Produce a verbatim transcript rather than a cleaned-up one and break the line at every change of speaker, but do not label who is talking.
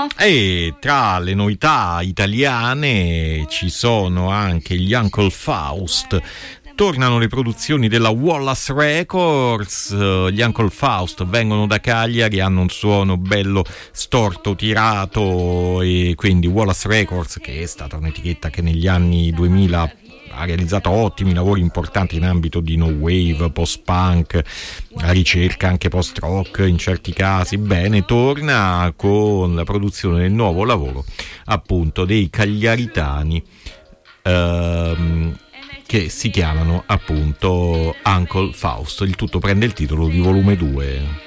no?
E tra le novità italiane ci sono anche gli Uncle Faust. Tornano le produzioni della Wallace Records. Gli Uncle Faust vengono da Cagliari, hanno un suono bello storto, tirato, e quindi Wallace Records, che è stata un'etichetta che negli anni duemila ha realizzato ottimi lavori importanti in ambito di no wave, post-punk, la ricerca anche post-rock in certi casi. Bene, torna con la produzione del nuovo lavoro appunto dei cagliaritani, ehm, che si chiamano appunto Uncle Faust. Il tutto prende il titolo di volume due.